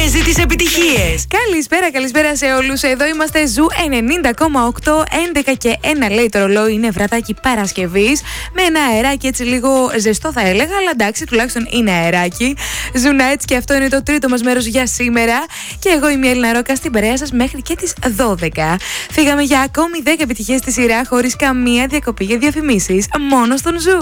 παίζει τις επιτυχίες. Καλησπέρα σε όλους. Εδώ είμαστε Ζου 90,8, 11 και 1 λέει το ρολόι. Είναι βραδάκι Παρασκευής με ένα αεράκι έτσι λίγο ζεστό θα έλεγα, αλλά εντάξει, τουλάχιστον είναι αεράκι. Ζου Nights και αυτό είναι το τρίτο μας μέρος για σήμερα. Και εγώ είμαι η Έλληνα Ρόκα στην παρέα σας μέχρι και τις 12. Φύγαμε για ακόμη 10 επιτυχίες στη σειρά χωρίς καμία διακοπή για διαφημίσεις. Μόνο στον Ζου.